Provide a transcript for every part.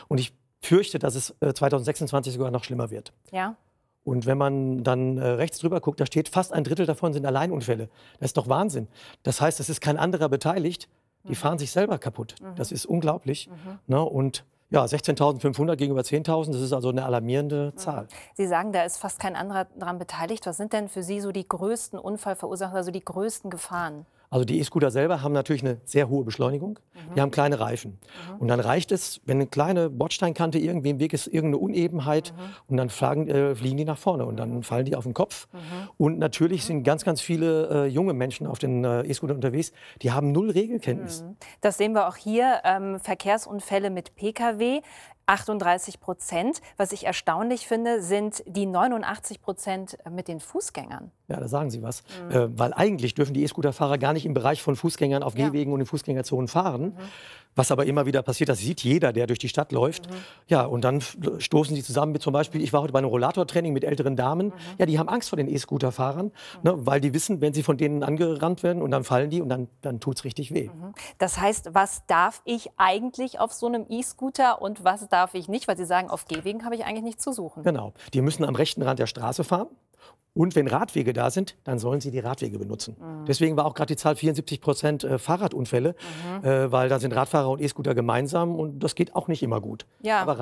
Und ich fürchte, dass es 2026 sogar noch schlimmer wird. Ja. Und wenn man dann rechts drüber guckt, da steht, fast ein Drittel davon sind Alleinunfälle. Das ist doch Wahnsinn. Das heißt, es ist kein anderer beteiligt. Die fahren sich selber kaputt. Das ist unglaublich. Ne? Und ja, 16.500 gegenüber 10.000, das ist also eine alarmierende Zahl. Sie sagen, da ist fast kein anderer daran beteiligt. Was sind denn für Sie so die größten Unfallverursacher, also die größten Gefahren? Also die E-Scooter selber haben natürlich eine sehr hohe Beschleunigung. Die haben kleine Reifen. Und dann reicht es, wenn eine kleine Bordsteinkante irgendwie im Weg ist, irgendeine Unebenheit, und dann fliegen die nach vorne und dann fallen die auf den Kopf. Und natürlich sind ganz, ganz viele junge Menschen auf den E-Scooter unterwegs, die haben null Regelkenntnis. Das sehen wir auch hier, Verkehrsunfälle mit Pkw. 38%. Was ich erstaunlich finde, sind die 89% mit den Fußgängern. Ja, da sagen Sie was. Weil eigentlich dürfen die E-Scooter-Fahrer gar nicht im Bereich von Fußgängern auf Gehwegen und in Fußgängerzonen fahren. Was aber immer wieder passiert, das sieht jeder, der durch die Stadt läuft. Ja, und dann stoßen sie zusammen mit zum Beispiel, ich war heute bei einem Rollatortraining mit älteren Damen. Ja, die haben Angst vor den E-Scooter-Fahrern, ne, weil die wissen, wenn sie von denen angerannt werden und dann fallen die und dann tut es richtig weh. Das heißt, was darf ich eigentlich auf so einem E-Scooter und was darf ich nicht? Weil Sie sagen, auf Gehwegen habe ich eigentlich nichts zu suchen. Genau. Die müssen am rechten Rand der Straße fahren. Und wenn Radwege da sind, dann sollen sie die Radwege benutzen. Deswegen war auch gerade die Zahl 74% Fahrradunfälle, weil da sind Radfahrer und E-Scooter gemeinsam und das geht auch nicht immer gut. Ja. Aber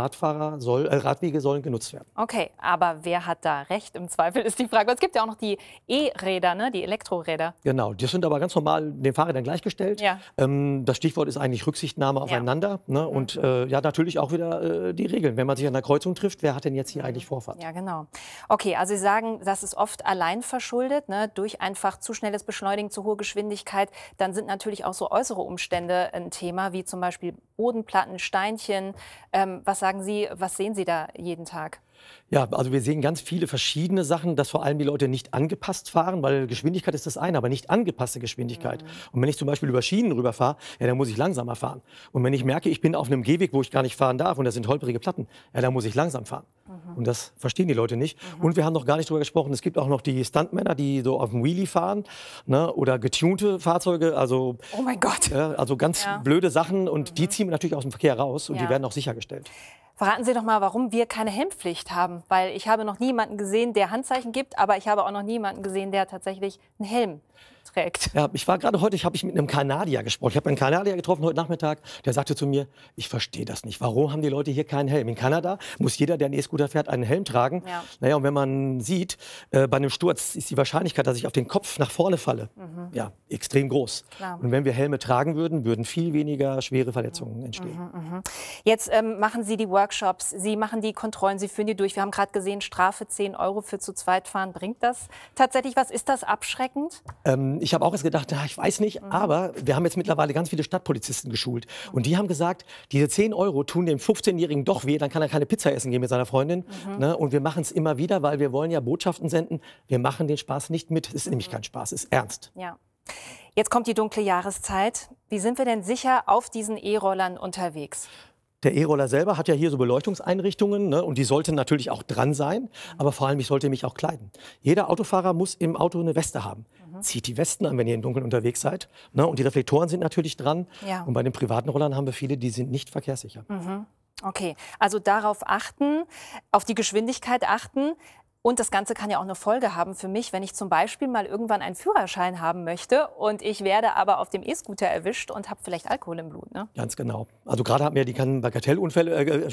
Radwege sollen genutzt werden. Okay, aber wer hat da recht? Im Zweifel ist die Frage. Es gibt ja auch noch die E-Räder, ne? Die Elektroräder. Genau, die sind aber ganz normal den Fahrrädern gleichgestellt. Ja. Das Stichwort ist eigentlich Rücksichtnahme aufeinander. Ne? Und ja, natürlich auch wieder die Regeln. Wenn man sich an der Kreuzung trifft, wer hat denn jetzt hier eigentlich Vorfahrt? Ja, genau. Okay, also Sie sagen, das ist oft allein verschuldet, ne, durch einfach zu schnelles Beschleunigen, zu hohe Geschwindigkeit. Dann sind natürlich auch so äußere Umstände ein Thema, wie zum Beispiel Bodenplatten, Steinchen. Was sagen Sie, was sehen Sie da jeden Tag? Ja, also wir sehen ganz viele verschiedene Sachen, dass vor allem die Leute nicht angepasst fahren, weil Geschwindigkeit ist das eine, aber nicht angepasste Geschwindigkeit. Und wenn ich zum Beispiel über Schienen rüberfahre, ja, dann muss ich langsamer fahren. Und wenn ich merke, ich bin auf einem Gehweg, wo ich gar nicht fahren darf und da sind holprige Platten, ja, dann muss ich langsam fahren. Und das verstehen die Leute nicht. Und wir haben noch gar nicht drüber gesprochen, es gibt auch noch die Stuntmänner, die so auf dem Wheelie fahren, ne, oder getunte Fahrzeuge, also, oh mein Gott. Also ganz blöde Sachen und die ziehen wir natürlich aus dem Verkehr raus und die werden auch sichergestellt. Verraten Sie doch mal, warum wir keine Helmpflicht haben. Weil ich habe noch niemanden gesehen, der Handzeichen gibt, aber ich habe auch noch niemanden gesehen, der tatsächlich einen Helm trägt. Ja, ich war gerade heute, habe ich mit einem Kanadier gesprochen. Ich habe einen Kanadier getroffen heute Nachmittag, der sagte zu mir, ich verstehe das nicht. Warum haben die Leute hier keinen Helm? In Kanada muss jeder, der einen E-Scooter fährt, einen Helm tragen. Ja. Naja, und wenn man sieht, bei einem Sturz ist die Wahrscheinlichkeit, dass ich auf den Kopf nach vorne falle, ja, extrem groß. Klar. Und wenn wir Helme tragen würden, würden viel weniger schwere Verletzungen entstehen. Jetzt machen Sie die Workshops, Sie machen die Kontrollen, Sie führen die durch. Wir haben gerade gesehen, Strafe 10 € für zu zweit fahren. Bringt das tatsächlich was? Ist das abschreckend? Ich habe auch erst gedacht, ich weiß nicht, aber wir haben jetzt mittlerweile ganz viele Stadtpolizisten geschult. Und die haben gesagt, diese 10 € tun dem 15-Jährigen doch weh, dann kann er keine Pizza essen gehen mit seiner Freundin. Ne? Und wir machen es immer wieder, weil wir wollen ja Botschaften senden. Wir machen den Spaß nicht mit. Es ist nämlich kein Spaß, es ist ernst. Ja. Jetzt kommt die dunkle Jahreszeit. Wie sind wir denn sicher auf diesen E-Rollern unterwegs? Der E-Roller selber hat ja hier so Beleuchtungseinrichtungen, ne, und die sollten natürlich auch dran sein, aber vor allem, ich sollte mich auch kleiden. Jeder Autofahrer muss im Auto eine Weste haben. Zieht die Westen an, wenn ihr im Dunkeln unterwegs seid. Ne, und die Reflektoren sind natürlich dran. Ja. Und bei den privaten Rollern haben wir viele, die sind nicht verkehrssicher. Okay, also darauf achten, auf die Geschwindigkeit achten. Und das Ganze kann ja auch eine Folge haben für mich, wenn ich zum Beispiel mal irgendwann einen Führerschein haben möchte und ich werde aber auf dem E-Scooter erwischt und habe vielleicht Alkohol im Blut. Ne? Ganz genau. Also gerade haben wir die Bagatellunfälle,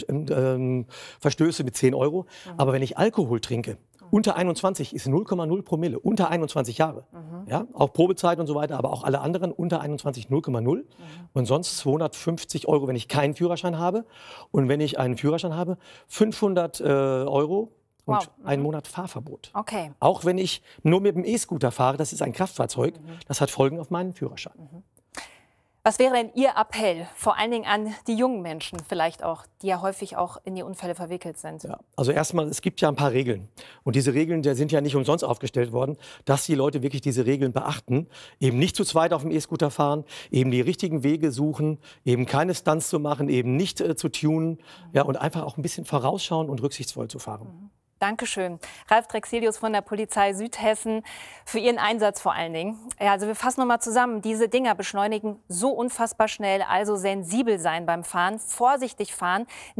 Verstöße mit 10 €. Aber wenn ich Alkohol trinke, unter 21 ist 0,0 Promille, unter 21 Jahre. Ja, auch Probezeit und so weiter, aber auch alle anderen unter 21 0,0. Und sonst 250 €, wenn ich keinen Führerschein habe. Und wenn ich einen Führerschein habe, 500 € und einen Monat Fahrverbot. Okay. Auch wenn ich nur mit dem E-Scooter fahre, das ist ein Kraftfahrzeug, das hat Folgen auf meinen Führerschein. Was wäre denn Ihr Appell, vor allen Dingen an die jungen Menschen vielleicht auch, die ja häufig auch in die Unfälle verwickelt sind? Ja, also erstmal, es gibt ja ein paar Regeln. Und diese Regeln, die sind ja nicht umsonst aufgestellt worden, dass die Leute wirklich diese Regeln beachten. Eben nicht zu zweit auf dem E-Scooter fahren, eben die richtigen Wege suchen, eben keine Stunts zu machen, eben nicht zu tunen, ja, und einfach auch ein bisschen vorausschauen und rücksichtsvoll zu fahren. Dankeschön. Ralf Drexelius von der Polizei Südhessen für Ihren Einsatz vor allen Dingen. Ja, also wir fassen noch mal zusammen. Diese Dinger beschleunigen so unfassbar schnell, also sensibel sein beim Fahren, vorsichtig fahren.